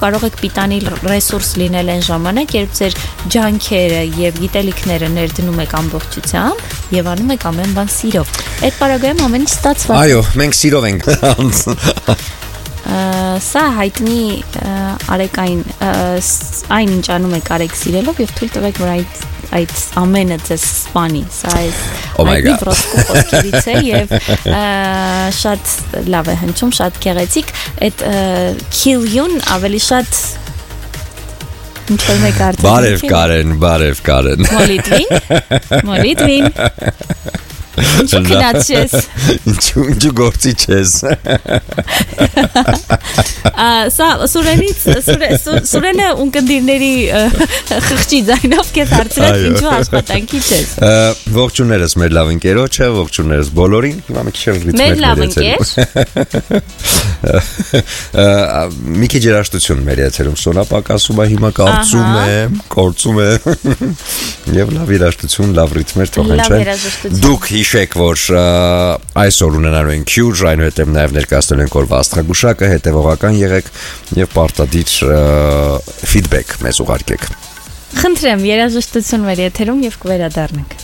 կարող եք պիտանի ռեսուրս լինել այն ժամանակ, երբ ձեր ջանքերը եւ գիտելիքները ներդնում եք ամբողջությամբ եւ անում եք ամեն բան սիրով։ Այդ պարագայում ամեն ինչ ստացված է։ Այո, մենք սիրով ենք։ Սա հայտնի արեկային այն ինչ անում եք արեք սիրելով եւ թույլ տվեք որ այդ ամենը ձեզ սպանի։ Սա է հայտնի բրոսկո խոսքերից է եւ շատ լավ է հնչում, շատ գեղեցիկ։ Այդ kill you-ն ավելի շատ ինչ-որ մեկ արդեն։ Բարև Կարեն։ Մոլիտվին։ Ինչու քնած ես։ Ինչու գործի չես։ Սա Սուրենը ունկնդիրների խղճի ձայնով քեզ հարցրեց ինչու աշխատանքի չես։ Ողջուններս մեր լավ ընկերոջը, ողջուններս բոլորին։ Հիմա մի քիչ ռիթմ մեր լավ ընկեր։ Մի քիչ երաժշտություն մեր եթերում Սոնապակասում է հիմա կարծում եմ, կորցում է։ Եվ լավ երաժշտություն, լավ ռիթմեր թողնենք։ Դուք հիշեք, որ այսօր ունենալու ենք հյուր, այնուհետև նաև ներկայացնելու ենք օրվա աստղագուշակը, հետևողական եղեք եւ պարտադիր ֆիդբեք մեզ ուղարկեք։ Խնդրեմ, երաժշտություն մեր եթերում եւ կվերադառնանք։